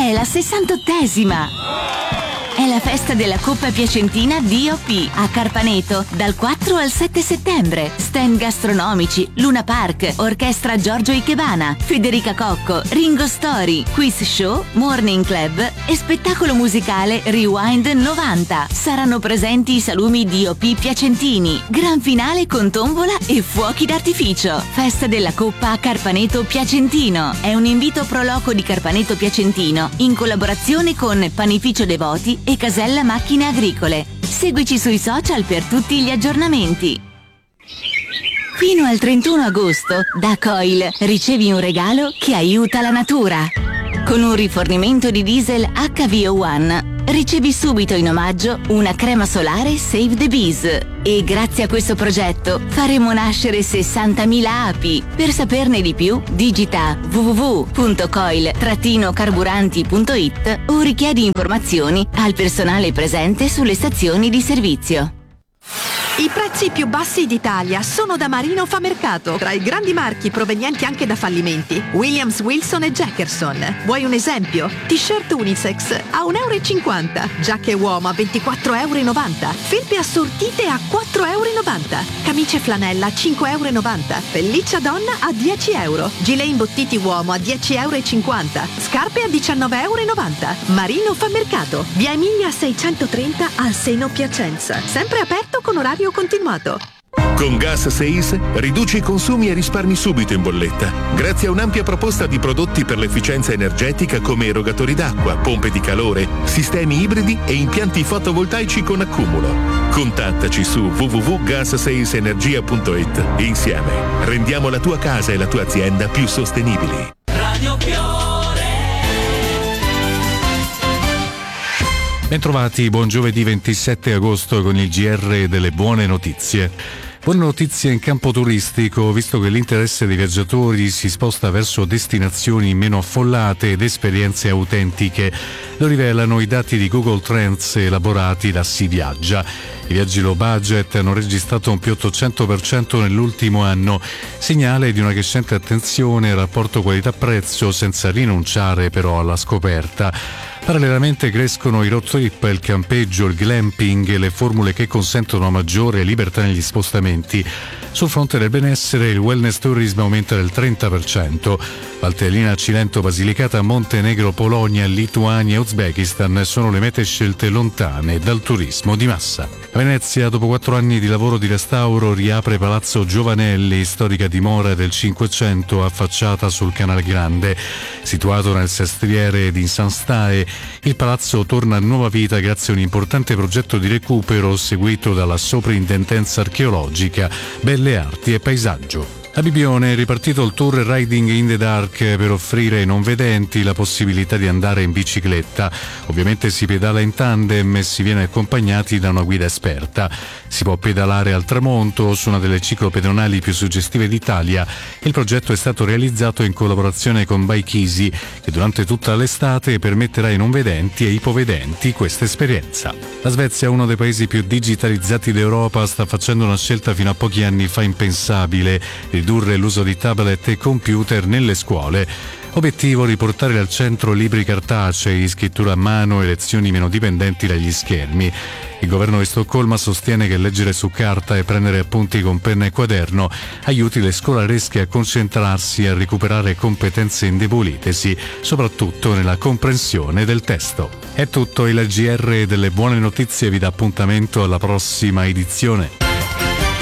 è la 68esima! È la festa della Coppa Piacentina DOP a Carpaneto dal 4 al 7 settembre. Stand gastronomici, Luna Park, Orchestra Giorgio Ikebana, Federica Cocco, Ringo Story, quiz show, morning club e spettacolo musicale Rewind 90. Saranno presenti i salumi DOP piacentini, gran finale con tombola e fuochi d'artificio. Festa della Coppa a Carpaneto Piacentino. È un invito pro loco di Carpaneto Piacentino in collaborazione con Panificio Devoti e Casella Macchine Agricole. Seguici sui social per tutti gli aggiornamenti. Fino al 31 agosto, da Coil ricevi un regalo che aiuta la natura. Con un rifornimento di diesel HVO1 ricevi subito in omaggio una crema solare Save the Bees. E grazie a questo progetto faremo nascere 60.000 api. Per saperne di più, digita www.coil-carburanti.it o richiedi informazioni al personale presente sulle stazioni di servizio. I prezzi più bassi d'Italia sono da Marino Fa Mercato, tra i grandi marchi provenienti anche da fallimenti. Williams, Wilson e Jackerson. Vuoi un esempio? T-shirt unisex a €1,50, giacche uomo a €24,90, felpe assortite a €4,90, camicie flanella a €5,90, pelliccia donna a €10, gilet imbottiti uomo a €10,50, scarpe a €19,90. Marino Fa Mercato, via Emilia 630 al Seno Piacenza. Sempre aperto con orario continuato. Con Gas 6 riduci i consumi e risparmi subito in bolletta, grazie a un'ampia proposta di prodotti per l'efficienza energetica come erogatori d'acqua, pompe di calore, sistemi ibridi e impianti fotovoltaici con accumulo. Contattaci su www.gas6energia.it e insieme rendiamo la tua casa e la tua azienda più sostenibili. Radio Fiore. Bentrovati, buon giovedì 27 agosto con il GR delle buone notizie. Buone notizie in campo turistico, visto che l'interesse dei viaggiatori si sposta verso destinazioni meno affollate ed esperienze autentiche. Lo rivelano i dati di Google Trends elaborati da Si Viaggia. I viaggi low budget hanno registrato un più 800% nell'ultimo anno, segnale di una crescente attenzione al rapporto qualità-prezzo senza rinunciare però alla scoperta. Parallelamente crescono i road trip, il campeggio, il glamping e le formule che consentono maggiore libertà negli spostamenti. Sul fronte del benessere il wellness tourism aumenta del 30%. Valtellina, Cilento, Basilicata, Montenegro, Polonia, Lituania e Uzbekistan sono le mete scelte lontane dal turismo di massa. A Venezia, dopo 4 anni di lavoro di restauro, riapre Palazzo Giovanelli, storica dimora del Cinquecento affacciata sul Canale Grande. Situato nel Sestriere di San Stae, il palazzo torna a nuova vita grazie a un importante progetto di recupero seguito dalla Soprintendenza Archeologica, Belle Arti e Paesaggio. A Bibione è ripartito il tour Riding in the Dark per offrire ai non vedenti la possibilità di andare in bicicletta. Ovviamente si pedala in tandem e si viene accompagnati da una guida esperta. Si può pedalare al tramonto su una delle ciclopedonali più suggestive d'Italia. Il progetto è stato realizzato in collaborazione con Bike Easy, che durante tutta l'estate permetterà ai non vedenti e ipovedenti questa esperienza. La Svezia, uno dei paesi più digitalizzati d'Europa, sta facendo una scelta fino a pochi anni fa impensabile: ridurre l'uso di tablet e computer nelle scuole. Obiettivo: riportare al centro libri cartacei, scrittura a mano e lezioni meno dipendenti dagli schermi. Il governo di Stoccolma sostiene che leggere su carta e prendere appunti con penna e quaderno aiuti le scolaresche a concentrarsi e a recuperare competenze indebolitesi, soprattutto nella comprensione del testo. È tutto, il GR delle buone notizie vi dà appuntamento alla prossima edizione.